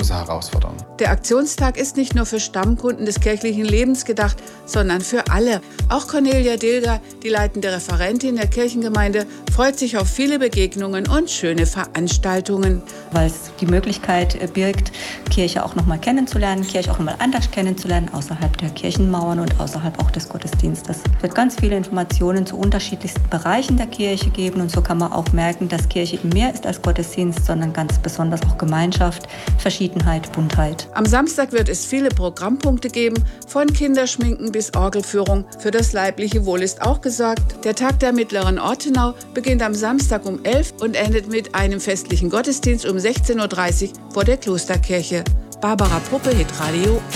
große Herausforderung. Der Aktionstag ist nicht nur für Stammkunden des kirchlichen Lebens gedacht, sondern für alle. Auch Cornelia Dilger, die leitende Referentin der Kirchengemeinde, freut sich auf viele Begegnungen und schöne Veranstaltungen. Weil es die Möglichkeit birgt, Kirche auch nochmal kennenzulernen, Kirche auch nochmal anders kennenzulernen, außerhalb der Kirchenmauern und außerhalb auch des Gottesdienstes. Es wird ganz viele Informationen zu unterschiedlichsten Bereichen der Kirche geben und so kann man auch merken, dass Kirche mehr ist als Gottesdienst, sondern ganz besonders auch Gemeinschaft, Verschiedenheit, Buntheit. Am Samstag wird es viele Programmpunkte geben, von Kinderschminken bis Orgelführung. Für das leibliche Wohl ist auch gesorgt. Der Tag der Mittleren Ortenau beginnt am Samstag um 11 und endet mit einem festlichen Gottesdienst um 16:30 Uhr vor der Klosterkirche. Barbara Puppe, Hitradio.